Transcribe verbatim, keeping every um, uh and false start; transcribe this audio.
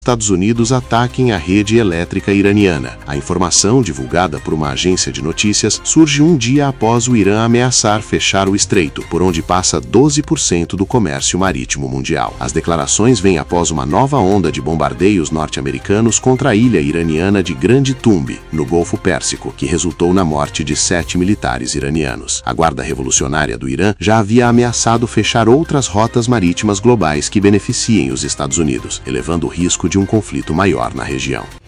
Estados Unidos ataquem a rede elétrica iraniana. A informação, divulgada por uma agência de notícias, surge um dia após o Irã ameaçar fechar o estreito, por onde passa doze por cento do comércio marítimo mundial. As declarações vêm após uma nova onda de bombardeios norte-americanos contra a ilha iraniana de Grande Tumbi, no Golfo Pérsico, que resultou na morte de sete militares iranianos. A Guarda Revolucionária do Irã já havia ameaçado fechar outras rotas marítimas globais que beneficiem os Estados Unidos, elevando o risco de um conflito maior na região.